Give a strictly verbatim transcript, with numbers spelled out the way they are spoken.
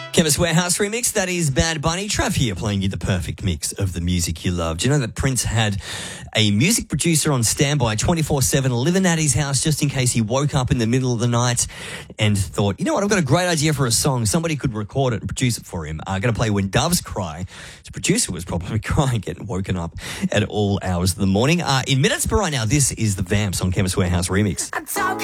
Chemist Warehouse remix, that is Bad Bunny. Trav here playing you the perfect mix of the music you love. Do you know that Prince had a music producer on standby twenty-four seven living at his house just in case he woke up in the middle of the night and thought, you know what, I've got a great idea for a song. Somebody could record it and produce it for him. I'm uh, going to play When Doves Cry. His producer was probably crying, getting woken up at all hours of the morning. Uh, in minutes, but right now, this is the Vamps on Chemist Warehouse remix.